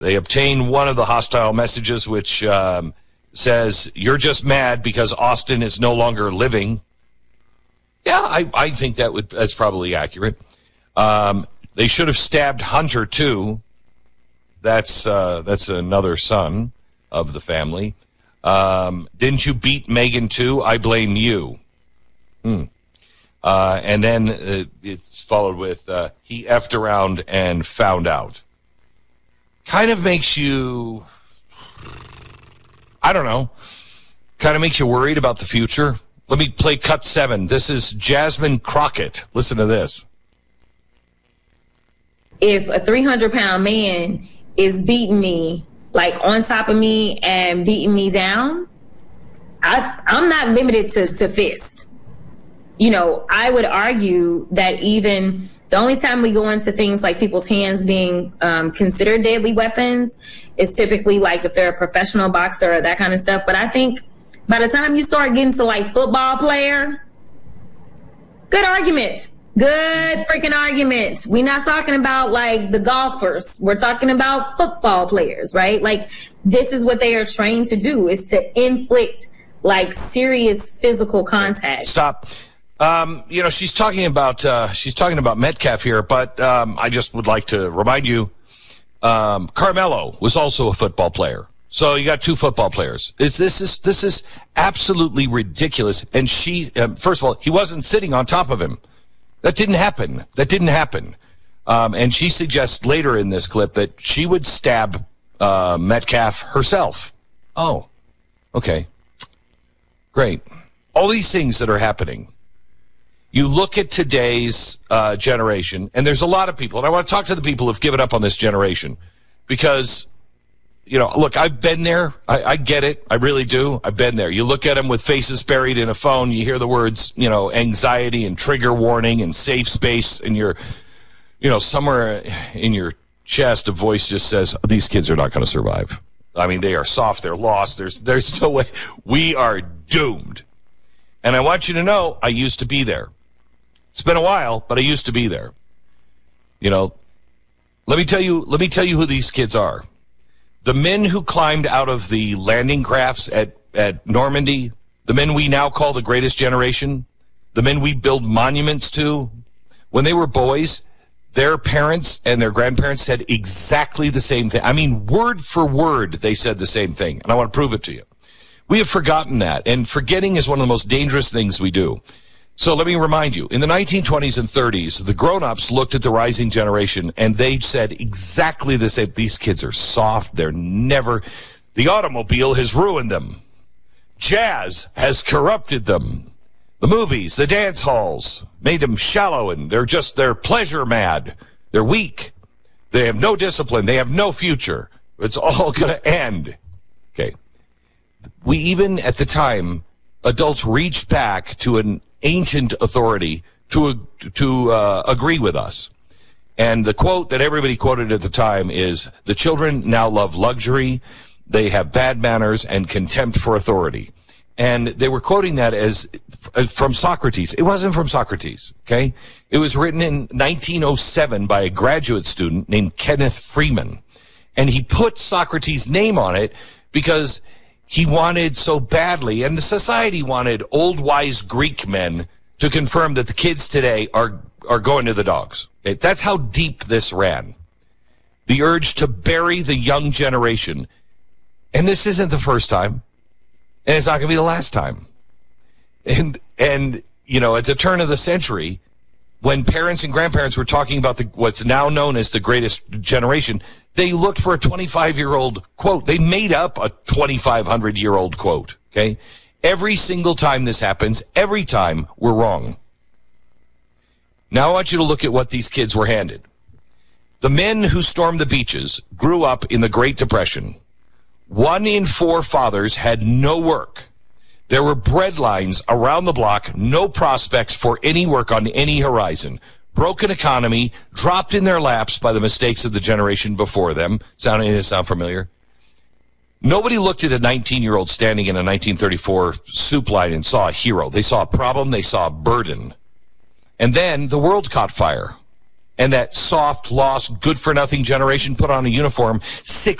They obtain one of the hostile messages, which says, "You're just mad because Austin is no longer living." Yeah, I think that's probably accurate. They should have stabbed Hunter, too. That's another son of the family. Didn't you beat Megan, too? I blame you. And then it's followed with, he effed around and found out. Kind of makes you, I don't know, kind of makes you worried about the future. Let me play cut 7. This is Jasmine Crockett. Listen to this. If a 300-pound man is beating me, like on top of me and beating me down, I'm not limited to fist. I would argue that even the only time we go into things like people's hands being considered deadly weapons is typically like if they're a professional boxer or that kind of stuff. But I think by the time you start getting to like football player, good argument. Good freaking argument. We're not talking about like the golfers. We're talking about football players, right? Like this is what they are trained to do, is to inflict like serious physical contact. Stop. She's talking about Metcalf here, but I just would like to remind you, Carmelo was also a football player. So you got 2 football players. This is absolutely ridiculous. And first of all, he wasn't sitting on top of him. That didn't happen. And she suggests later in this clip that she would stab Metcalf herself. Oh, okay. Great. All these things that are happening. You look at today's generation, and there's a lot of people, and I want to talk to the people who've given up on this generation because, look, I've been there. I get it. I really do. I've been there. You look at them with faces buried in a phone. You hear the words, anxiety and trigger warning and safe space, and you're, somewhere in your chest, a voice just says, these kids are not going to survive. I mean, they are soft. They're lost. There's no way. We are doomed. And I want you to know, I used to be there. It's been a while, but I used to be there. Let me tell you who these kids are. The men who climbed out of the landing crafts at Normandy, the men we now call the greatest generation, the men we build monuments to, when they were boys, their parents and their grandparents said exactly the same thing. I mean, word for word, they said the same thing. And I want to prove it to you. We have forgotten that, and forgetting is one of the most dangerous things we do. So let me remind you, in the 1920s and 30s, the grown-ups looked at the rising generation, and they said exactly the same. These kids are soft. The automobile has ruined them. Jazz has corrupted them. The movies, the dance halls, made them shallow, and they're pleasure mad. They're weak. They have no discipline. They have no future. It's all going to end. Okay. We even, at the time, adults reached back to an ancient authority to agree with us. And the quote that everybody quoted at the time is, the children now love luxury, they have bad manners, and contempt for authority. And they were quoting that as from Socrates. It wasn't from Socrates, okay? It was written in 1907 by a graduate student named Kenneth Freeman. And he put Socrates' name on it because he wanted so badly, and the society wanted old wise Greek men to confirm that the kids today are going to the dogs. Okay? That's how deep this ran. The urge to bury the young generation. And this isn't the first time. And it's not going to be the last time. And at the turn of the century, when parents and grandparents were talking about what's now known as the greatest generation, they looked for a 25-year-old quote. They made up a 2,500-year-old quote, okay? Every single time this happens, every time we're wrong. Now I want you to look at what these kids were handed. The men who stormed the beaches grew up in the Great Depression. 1 in 4 fathers had no work. There were bread lines around the block, no prospects for any work on any horizon. Broken economy, dropped in their laps by the mistakes of the generation before them. Sound familiar? Nobody looked at a 19-year-old standing in a 1934 soup line and saw a hero. They saw a problem. They saw a burden. And then the world caught fire. and that soft, lost, good-for-nothing generation put on a uniform